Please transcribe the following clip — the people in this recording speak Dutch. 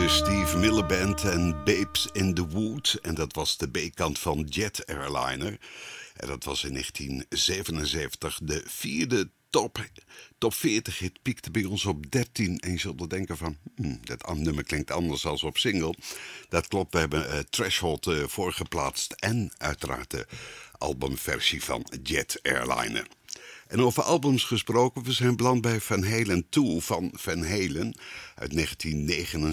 de Steve Miller Band en Babes in the Wood. En dat was de B-kant van Jet Airliner. En dat was in 1977 de vierde top 40 hit. Piekte bij ons op 13. En je zult er denken van, dat nummer klinkt anders dan op single. Dat klopt, we hebben Threshold voorgeplaatst. En uiteraard de albumversie van Jet Airliner. En over albums gesproken, we zijn beland bij Van Halen 2 van Van Halen uit 1979.